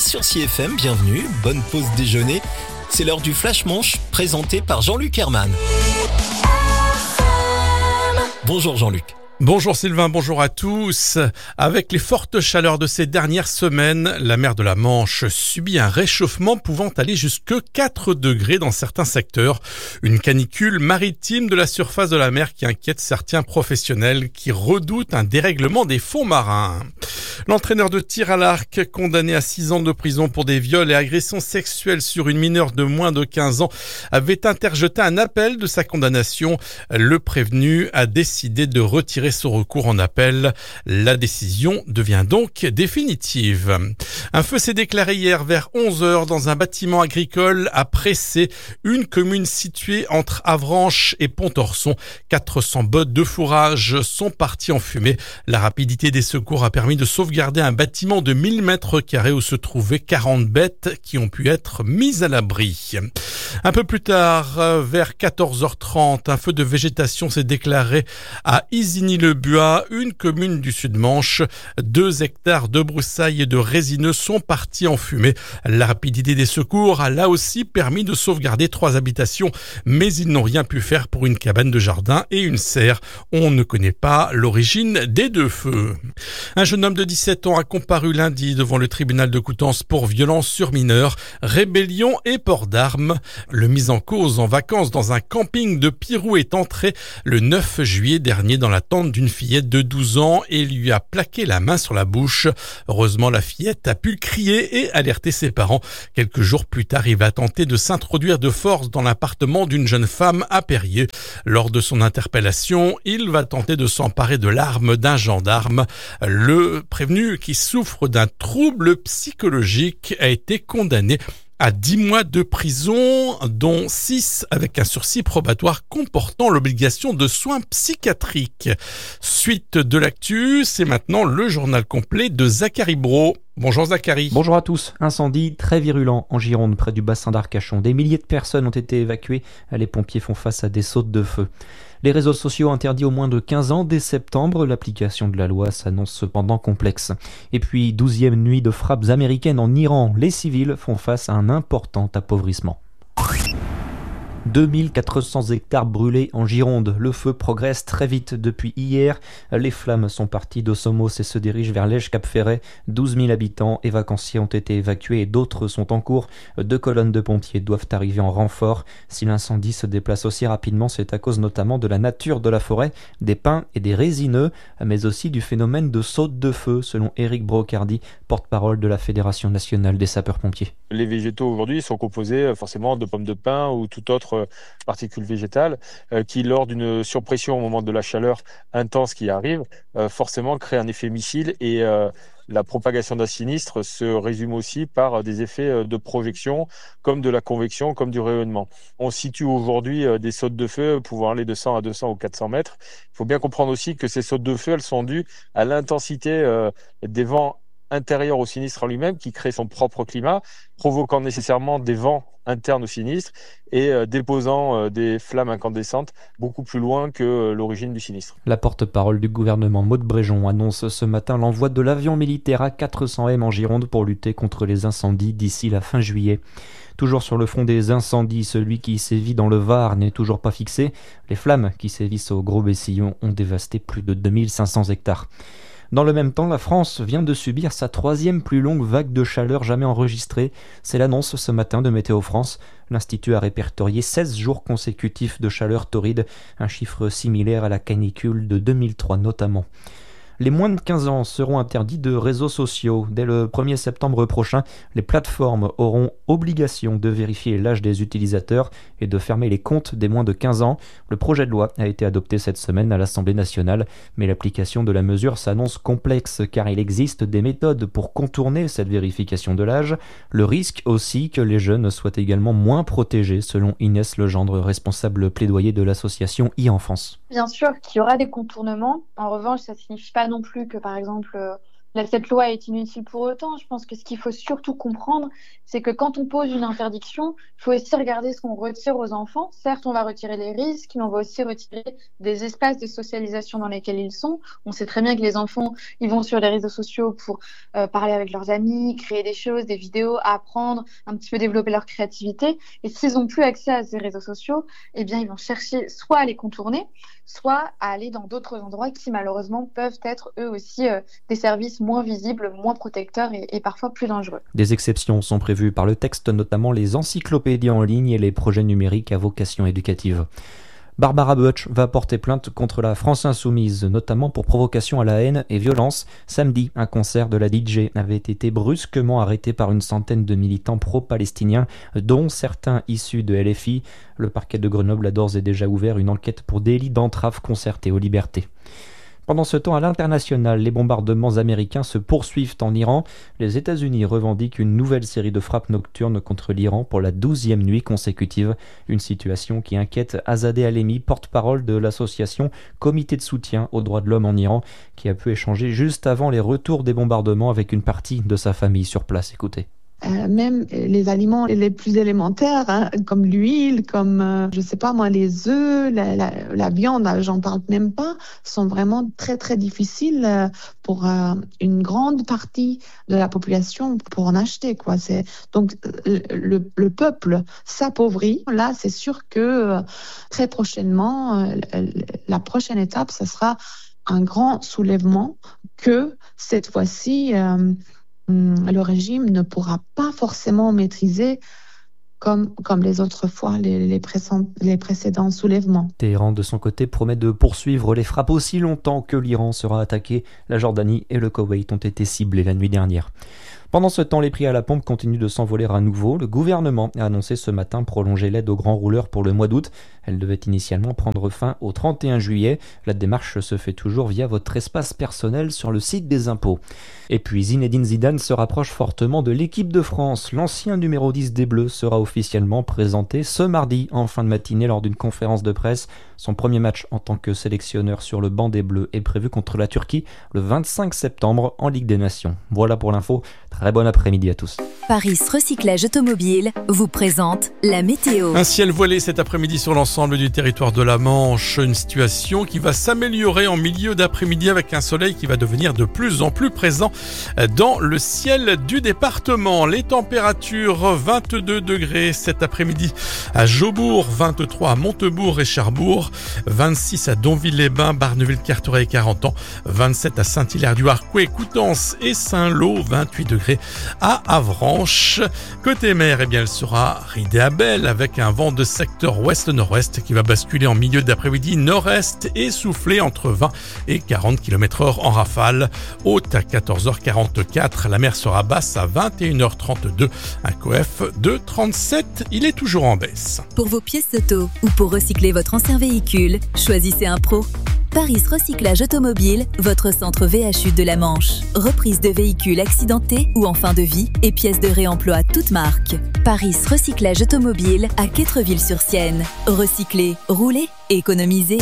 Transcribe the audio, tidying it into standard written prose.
sur CFM, bienvenue, bonne pause déjeuner. C'est l'heure du Flash Manche, présenté par Jean-Luc Herman. Bonjour Jean-Luc. Bonjour Sylvain, bonjour à tous. Avec les fortes chaleurs de ces dernières semaines, la mer de la Manche subit un réchauffement pouvant aller jusque 4 degrés dans certains secteurs. Une canicule maritime de la surface de la mer qui inquiète certains professionnels qui redoutent un dérèglement des fonds marins. L'entraîneur de tir à l'arc, condamné à 6 ans de prison pour des viols et agressions sexuelles sur une mineure de moins de 15 ans, avait interjeté un appel de sa condamnation. Le prévenu a décidé de retirer son recours en appel. La décision devient donc définitive. Un feu s'est déclaré hier vers 11h dans un bâtiment agricole à Pressé, une commune située entre Avranches et Pontorson. 400 bottes de fourrage sont parties en fumée. La rapidité des secours a permis de sauvegarder un bâtiment de 1000 mètres carrés où se trouvaient 40 bêtes qui ont pu être mises à l'abri. Un peu plus tard, vers 14h30, un feu de végétation s'est déclaré à Isigny-le-Buat, une commune du Sud-Manche. 2 hectares de broussailles et de résineux sont partis en fumée. La rapidité des secours a là aussi permis de sauvegarder 3 habitations, mais ils n'ont rien pu faire pour une cabane de jardin et une serre. On ne connaît pas l'origine des 2 feux. Un jeune homme de 17 ans a comparu lundi devant le tribunal de Coutances pour violence sur mineur, rébellion et port d'armes. Le mis en cause en vacances dans un camping de Pirou est entré le 9 juillet dernier dans la tente d'une fillette de 12 ans et lui a plaqué la main sur la bouche. Heureusement, la fillette a pu crier et alerter ses parents. Quelques jours plus tard, il va tenter de s'introduire de force dans l'appartement d'une jeune femme à Périer. Lors de son interpellation, il va tenter de s'emparer de l'arme d'un gendarme. Le prévenu, qui souffre d'un trouble psychologique, a été condamné à 10 mois de prison, dont 6 avec un sursis probatoire comportant l'obligation de soins psychiatriques. Suite de l'actu, c'est maintenant le journal complet de Zachary Brault. Bonjour Zachary. Bonjour à tous. Incendie très virulent en Gironde, près du bassin d'Arcachon. Des milliers de personnes ont été évacuées. Les pompiers font face à des sautes de feu. Les réseaux sociaux interdits aux moins de 15 ans dès septembre. L'application de la loi s'annonce cependant complexe. Et puis, 12e nuit de frappes américaines en Iran. Les civils font face à un important appauvrissement. 2400 hectares brûlés en Gironde. Le feu progresse très vite depuis hier. Les flammes sont parties d'Ossomos et se dirigent vers Lège-Cap-Ferret. 12 000 habitants et vacanciers ont été évacués et d'autres sont en cours. 2 colonnes de pompiers doivent arriver en renfort. Si l'incendie se déplace aussi rapidement, c'est à cause notamment de la nature de la forêt, des pins et des résineux, mais aussi du phénomène de saute de feu, selon Éric Brocardi, porte-parole de la Fédération nationale des sapeurs-pompiers. Les végétaux aujourd'hui sont composés forcément de pommes de pin ou toute autre particules végétales qui, lors d'une surpression au moment de la chaleur intense qui arrive, forcément crée un effet missile et la propagation d'un sinistre se résume aussi par des effets de projection, comme de la convection, comme du rayonnement. On situe aujourd'hui des sautes de feu pouvant aller de 100 à 200 ou 400 mètres. Il faut bien comprendre aussi que ces sautes de feu, elles sont dues à l'intensité des vents intérieurs au sinistre en lui-même, qui crée son propre climat, provoquant nécessairement des vents internes au sinistre et déposant des flammes incandescentes beaucoup plus loin que l'origine du sinistre. La porte-parole du gouvernement, Maud Bréjon, annonce ce matin l'envoi de l'avion militaire A400M en Gironde pour lutter contre les incendies d'ici la fin juillet. Toujours sur le front des incendies, celui qui sévit dans le Var n'est toujours pas fixé. Les flammes qui sévissent au Gros-Bessillon ont dévasté plus de 2500 hectares. Dans le même temps, la France vient de subir sa 3e plus longue vague de chaleur jamais enregistrée. C'est l'annonce ce matin de Météo France. L'Institut a répertorié 16 jours consécutifs de chaleur torride, un chiffre similaire à la canicule de 2003 notamment. Les moins de 15 ans seront interdits de réseaux sociaux. Dès le 1er septembre prochain, les plateformes auront obligation de vérifier l'âge des utilisateurs et de fermer les comptes des moins de 15 ans. Le projet de loi a été adopté cette semaine à l'Assemblée nationale, mais l'application de la mesure s'annonce complexe car il existe des méthodes pour contourner cette vérification de l'âge. Le risque aussi que les jeunes soient également moins protégés, selon Inès Legendre, responsable plaidoyer de l'association e-Enfance. Bien sûr qu'il y aura des contournements. En revanche, ça ne signifie pas non plus que, par exemple, Cette loi est inutile pour autant. Je pense que ce qu'il faut surtout comprendre, c'est que quand on pose une interdiction, il faut aussi regarder ce qu'on retire aux enfants. Certes, on va retirer les risques, mais on va aussi retirer des espaces de socialisation dans lesquels ils sont. On sait très bien que les enfants, ils vont sur les réseaux sociaux pour parler avec leurs amis, créer des choses, des vidéos, apprendre, un petit peu développer leur créativité. Et s'ils n'ont plus accès à ces réseaux sociaux, eh bien, ils vont chercher soit à les contourner, soit à aller dans d'autres endroits qui, malheureusement, peuvent être eux aussi des services moins visibles, moins protecteurs et parfois plus dangereux. Des exceptions sont prévues par le texte, notamment les encyclopédies en ligne et les projets numériques à vocation éducative. Barbara Butch va porter plainte contre la France Insoumise, notamment pour provocation à la haine et violence. Samedi, un concert de la DJ avait été brusquement arrêté par une centaine de militants pro-palestiniens, dont certains issus de LFI. Le parquet de Grenoble a d'ores et déjà ouvert une enquête pour délit d'entrave concertée aux libertés. Pendant ce temps, à l'international, les bombardements américains se poursuivent en Iran. Les États-Unis revendiquent une nouvelle série de frappes nocturnes contre l'Iran pour la 12e nuit consécutive. Une situation qui inquiète Azadeh Alemi, porte-parole de l'association Comité de soutien aux droits de l'homme en Iran, qui a pu échanger juste avant les retours des bombardements avec une partie de sa famille sur place. Écoutez. Même les aliments les plus élémentaires, comme l'huile, comme, je sais pas moi, les œufs, la viande, j'en parle même pas, sont vraiment très très difficiles pour une grande partie de la population pour en acheter, quoi. Donc le peuple s'appauvrit. Là, c'est sûr que très prochainement, la prochaine étape, ce sera un grand soulèvement que cette fois-ci le régime ne pourra pas forcément maîtriser comme les autres fois, les précédents soulèvements. Téhéran, de son côté, promet de poursuivre les frappes aussi longtemps que l'Iran sera attaqué. La Jordanie et le Koweït ont été ciblés la nuit dernière. Pendant ce temps, les prix à la pompe continuent de s'envoler à nouveau. Le gouvernement a annoncé ce matin prolonger l'aide aux grands rouleurs pour le mois d'août. Elle devait initialement prendre fin au 31 juillet. La démarche se fait toujours via votre espace personnel sur le site des impôts. Et puis Zinedine Zidane se rapproche fortement de l'équipe de France. L'ancien numéro 10 des Bleus sera officiellement présenté ce mardi en fin de matinée lors d'une conférence de presse. Son premier match en tant que sélectionneur sur le banc des Bleus est prévu contre la Turquie le 25 septembre en Ligue des Nations. Voilà pour l'info. Très bon après-midi à tous. Paris Recyclage Automobile vous présente la météo. Un ciel voilé cet après-midi sur l'ensemble du territoire de la Manche. Une situation qui va s'améliorer en milieu d'après-midi avec un soleil qui va devenir de plus en plus présent dans le ciel du département. Les températures 22 degrés cet après-midi à Jaubourg, 23 à Montebourg et Cherbourg, 26 à Donville-les-Bains, Barneville-Carteret et Carentan, 27 à Saint-Hilaire-du-Harcouët, Coutances et Saint-Lô, 28 degrés à Avranches. Côté mer, elle sera ridée à belle avec un vent de secteur ouest-nord-ouest qui va basculer en milieu d'après-midi nord-est et souffler entre 20 et 40 km/h en rafale. Haute à 14h44, la mer sera basse à 21h32, un coef de 37, il est toujours en baisse. Pour vos pièces auto ou pour recycler votre ancien véhicule, choisissez un pro. Paris Recyclage Automobile, votre centre VHU de la Manche. Reprise de véhicules accidentés ou en fin de vie et pièces de réemploi toutes marques. Paris Recyclage Automobile à Quettreville-sur-Sienne. Recycler, rouler, économiser.